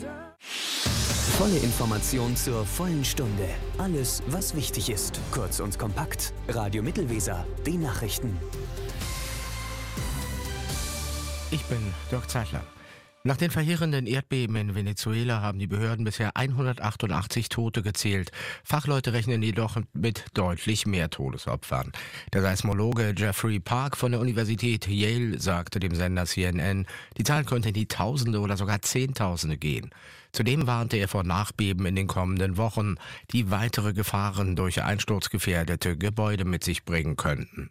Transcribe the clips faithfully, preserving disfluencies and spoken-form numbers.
Volle Information zur vollen Stunde. Alles, was wichtig ist. Kurz und kompakt. Radio Mittelweser. Die Nachrichten. Ich bin Dirk Zeitler. Nach den verheerenden Erdbeben in Venezuela haben die Behörden bisher hundertachtundachtzig Tote gezählt. Fachleute rechnen jedoch mit deutlich mehr Todesopfern. Der Seismologe Jeffrey Park von der Universität Yale sagte dem Sender C N N, die Zahl könnte in die Tausende oder sogar Zehntausende gehen. Zudem warnte er vor Nachbeben in den kommenden Wochen, die weitere Gefahren durch einsturzgefährdete Gebäude mit sich bringen könnten.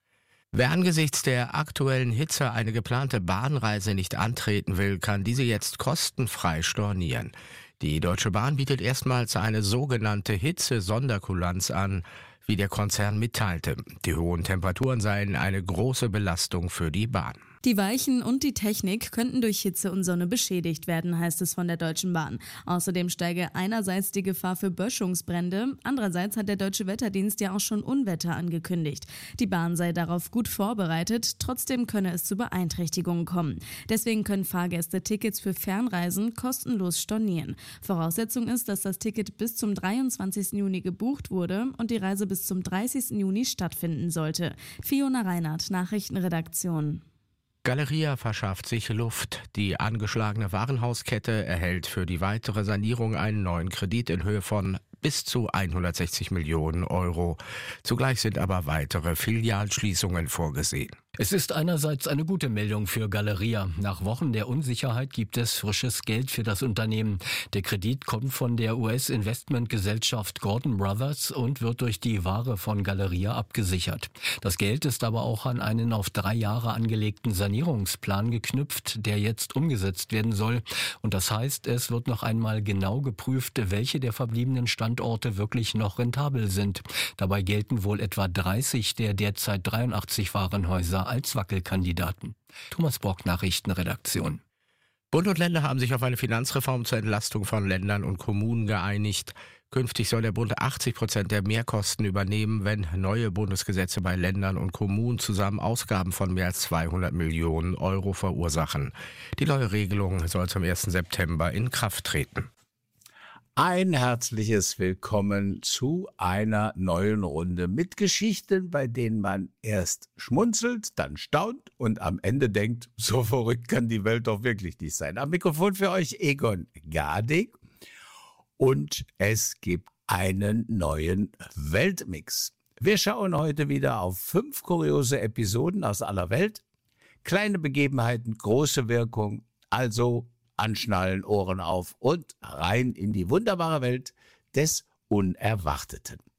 Wer angesichts der aktuellen Hitze eine geplante Bahnreise nicht antreten will, kann diese jetzt kostenfrei stornieren. Die Deutsche Bahn bietet erstmals eine sogenannte Hitze-Sonderkulanz an, wie der Konzern mitteilte. Die hohen Temperaturen seien eine große Belastung für die Bahn. Die Weichen und die Technik könnten durch Hitze und Sonne beschädigt werden, heißt es von der Deutschen Bahn. Außerdem steige einerseits die Gefahr für Böschungsbrände, andererseits hat der Deutsche Wetterdienst ja auch schon Unwetter angekündigt. Die Bahn sei darauf gut vorbereitet, trotzdem könne es zu Beeinträchtigungen kommen. Deswegen können Fahrgäste Tickets für Fernreisen kostenlos stornieren. Voraussetzung ist, dass das Ticket bis zum dreiundzwanzigsten Juni gebucht wurde und die Reise bis zum dreißigsten Juni stattfinden sollte. Fiona Reinhardt, Nachrichtenredaktion. Galeria verschafft sich Luft. Die angeschlagene Warenhauskette erhält für die weitere Sanierung einen neuen Kredit in Höhe von bis zu hundertsechzig Millionen Euro. Zugleich sind aber weitere Filialschließungen vorgesehen. Es ist einerseits eine gute Meldung für Galeria. Nach Wochen der Unsicherheit gibt es frisches Geld für das Unternehmen. Der Kredit kommt von der U S-Investmentgesellschaft Gordon Brothers und wird durch die Ware von Galeria abgesichert. Das Geld ist aber auch an einen auf drei Jahre angelegten Sanierungsplan geknüpft, der jetzt umgesetzt werden soll. Und das heißt, es wird noch einmal genau geprüft, welche der verbliebenen Standorte wirklich noch rentabel sind. Dabei gelten wohl etwa dreißig der derzeit dreiundachtzig Warenhäuser als Wackelkandidaten. Thomas Brock, Nachrichtenredaktion. Bund und Länder haben sich auf eine Finanzreform zur Entlastung von Ländern und Kommunen geeinigt. Künftig soll der Bund achtzig Prozent der Mehrkosten übernehmen, wenn neue Bundesgesetze bei Ländern und Kommunen zusammen Ausgaben von mehr als zweihundert Millionen Euro verursachen. Die neue Regelung soll zum ersten September in Kraft treten. Ein herzliches Willkommen zu einer neuen Runde mit Geschichten, bei denen man erst schmunzelt, dann staunt und am Ende denkt, so verrückt kann die Welt doch wirklich nicht sein. Am Mikrofon für euch Egon Garding und es gibt einen neuen Weltmix. Wir schauen heute wieder auf fünf kuriose Episoden aus aller Welt. Kleine Begebenheiten, große Wirkung, also anschnallen, Ohren auf und rein in die wunderbare Welt des Unerwarteten.